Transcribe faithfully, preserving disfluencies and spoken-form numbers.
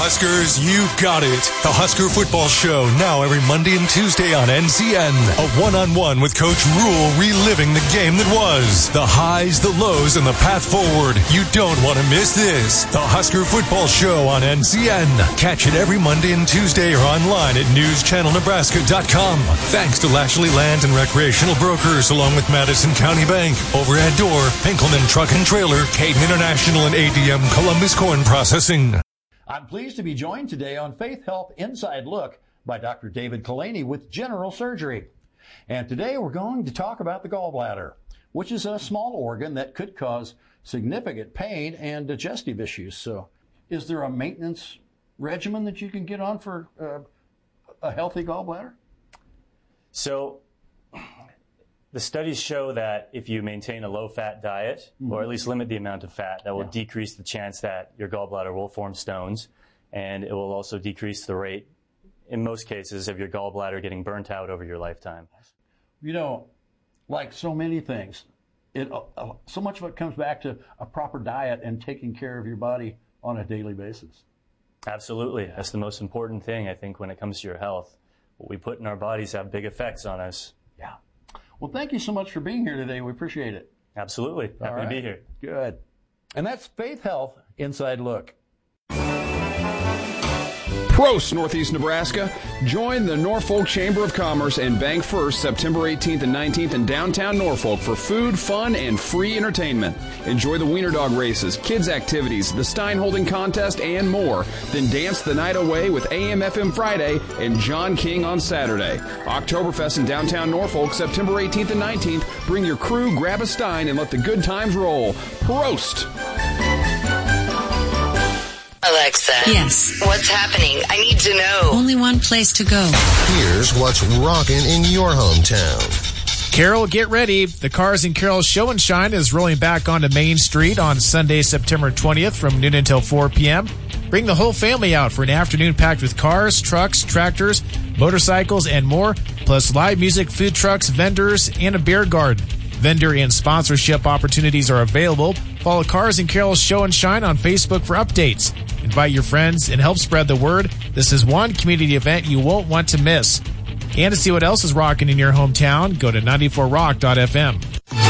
Huskers, you got it. The Husker Football Show, now every Monday and Tuesday on N C N. A one-on-one with Coach Rule, reliving the game that was. The highs, the lows, and the path forward. You don't want to miss this. The Husker Football Show on N C N. Catch it every Monday and Tuesday or online at news channel nebraska dot com. Thanks to Lashley Land and Recreational Brokers, along with Madison County Bank, Overhead Door, Pinkelman Truck and Trailer, Caden International, and A D M Columbus Corn Processing. I'm pleased to be joined today on Faith Health Inside Look by Doctor David Kalani with General Surgery. And today we're going to talk about the gallbladder, which is a small organ that could cause significant pain and digestive issues. So is there a maintenance regimen that you can get on for uh, a healthy gallbladder? So the studies show that if you maintain a low-fat diet, mm-hmm. or at least limit the amount of fat, that will yeah. decrease the chance that your gallbladder will form stones, and it will also decrease the rate, in most cases, of your gallbladder getting burnt out over your lifetime. You know, like so many things, it uh, so much of it comes back to a proper diet and taking care of your body on a daily basis. Absolutely. That's the most important thing, I think, when it comes to your health. What we put in our bodies have big effects on us. Yeah. Well, thank you so much for being here today. We appreciate it. Absolutely. Happy right. to be here. Good. And that's Faith Health Inside Look. Prost, Northeast Nebraska. Join the Norfolk Chamber of Commerce and Bank First September eighteenth and nineteenth in downtown Norfolk for food, fun, and free entertainment. Enjoy the Wiener Dog races, kids' activities, the Stein Holding Contest, and more. Then dance the night away with A M F M Friday and John King on Saturday. Oktoberfest in downtown Norfolk September eighteenth and nineteenth. Bring your crew, grab a Stein, and let the good times roll. Prost! Alexa. Yes. What's happening? I need to know. Only one place to go. Here's what's rocking in your hometown. Carroll, get ready. The Cars and Carroll Show and Shine is rolling back onto Main Street on Sunday, September twentieth from noon until four p.m. Bring the whole family out for an afternoon packed with cars, trucks, tractors, motorcycles, and more, plus live music, food trucks, vendors, and a beer garden. Vendor and sponsorship opportunities are available. Follow Cars and Carroll Show and Shine on Facebook for updates. Invite your friends and help spread the word. This is one community event you won't want to miss. And to see what else is rocking in your hometown, go to ninety-four rock dot f m.